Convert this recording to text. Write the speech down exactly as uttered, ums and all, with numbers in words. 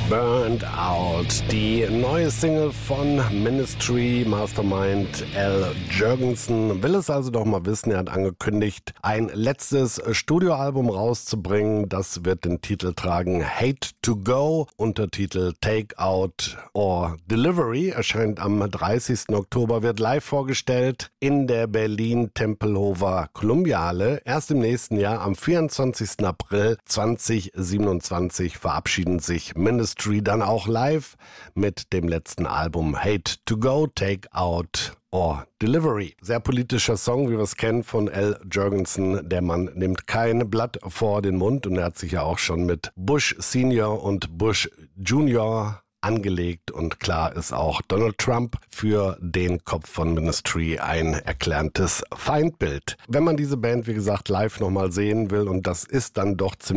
Burned Out, die neue Single von Ministry Mastermind Al Jourgensen. Will es also doch mal wissen, er hat angekündigt, ein letztes Studioalbum rauszubringen. Das wird den Titel tragen Hate to Go, Untertitel Take Out or Delivery, erscheint am dreißigsten Oktober, wird live vorgestellt in der Berlin-Tempelhofer Columbiale. Erst im nächsten Jahr, am vierundzwanzigsten April zweitausendsiebenundzwanzig, verabschieden sich Ministry dann auch live mit dem letzten Album Hate to Go, Take Out or Delivery. Sehr politischer Song, wie wir es kennen von Al Jourgensen. Der Mann nimmt kein Blatt vor den Mund und er hat sich ja auch schon mit Bush Senior und Bush Junior angelegt und klar ist auch Donald Trump für den Kopf von Ministry ein erklärtes Feindbild. Wenn man diese Band, wie gesagt, live nochmal sehen will, und das ist dann doch ziemlich